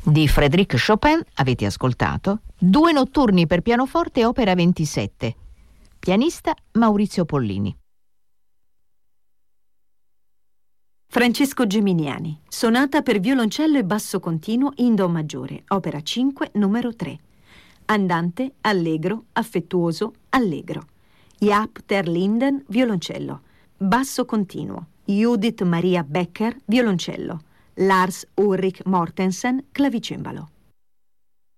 Di Frédéric Chopin avete ascoltato Due notturni per pianoforte opera 27. Pianista Maurizio Pollini. Francesco Geminiani, sonata per violoncello e basso continuo in do maggiore, opera 5, numero 3. Andante, allegro, affettuoso, allegro. Jaap ter Linden, violoncello. Basso continuo. Judith Maria Becker, violoncello. Lars Ulrich Mortensen, clavicembalo.